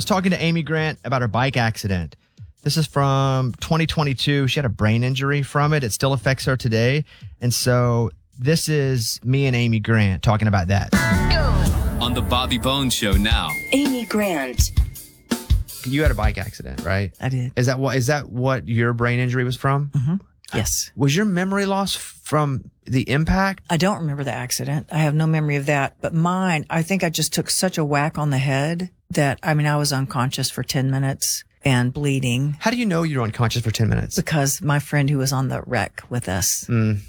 talking to Amy Grant about her bike accident. This is from 2022. She had a brain injury from it. It still affects her today. And so this is me and Amy Grant talking about that. On the Bobby Bones Show now. Amy Grant. You had a bike accident, right? I did. Is that what your brain injury was from? Mm-hmm. Yes. Was your memory loss from the impact? I don't remember the accident. I have no memory of that. But mine, I think I just took such a whack on the head that, I was unconscious for 10 minutes and bleeding. How do you know you're unconscious for 10 minutes? Because my friend who was on the wreck with us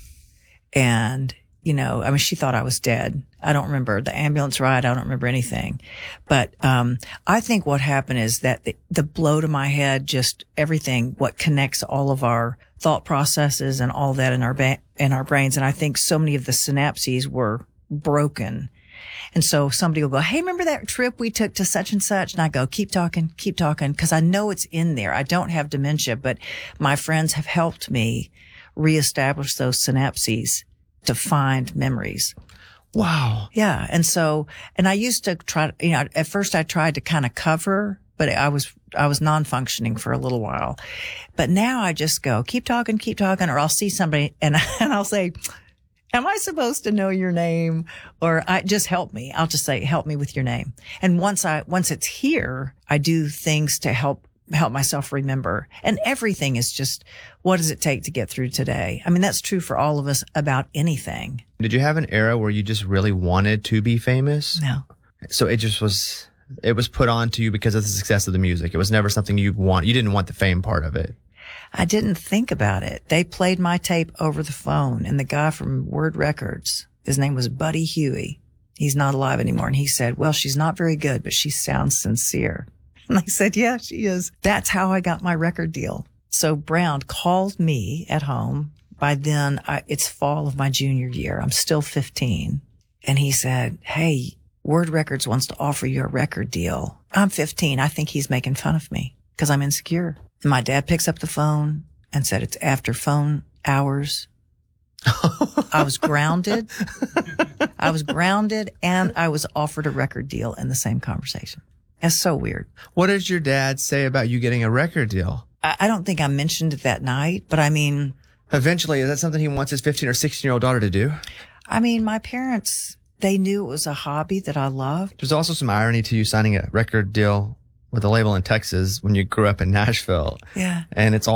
and, she thought I was dead. I don't remember the ambulance ride. I don't remember anything. But I think what happened is that the blow to my head, just everything, what connects all of our thought processes and all that in our brains. And I think so many of the synapses were broken. And so somebody will go, hey, remember that trip we took to such and such? And I go, keep talking, because I know it's in there. I don't have dementia, but my friends have helped me reestablish those synapses to find memories. Wow. Yeah. And I used to try, at first I tried to kind of cover, but I was non-functioning for a little while. But now I just go, keep talking, or I'll see somebody and I'll say, am I supposed to know your name? Or just help me. I'll just say, help me with your name. And once it's here, I do things to help myself remember. And everything is just, what does it take to get through today? That's true for all of us about anything. Did you have an era where you just really wanted to be famous? No. So it was put on to you because of the success of the music. It was never something you didn't want the fame part of it. I didn't think about it. They played my tape over the phone, and the guy from Word Records, his name was Buddy Huey. He's not alive anymore. And he said, well, she's not very good, but she sounds sincere. And I said, yeah, she is. That's how I got my record deal. So Brown called me at home. By then, it's fall of my junior year. I'm still 15. And he said, hey, Word Records wants to offer you a record deal. I'm 15. I think he's making fun of me because I'm insecure. And my dad picks up the phone and said, it's after phone hours. I was grounded. And I was offered a record deal in the same conversation. It's so weird. What did your dad say about you getting a record deal? I don't think I mentioned it that night, but eventually, is that something he wants his 15 or 16-year-old daughter to do? My parents, they knew it was a hobby that I loved. There's also some irony to you signing a record deal with a label in Texas when you grew up in Nashville. Yeah. And it's